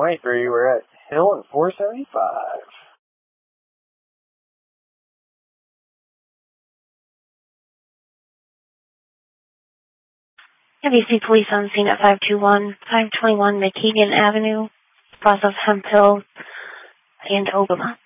1023, we're at Hill and 475. NBC Police on scene at 521 McKeegan Avenue, across of Hemp Hill and Ogama.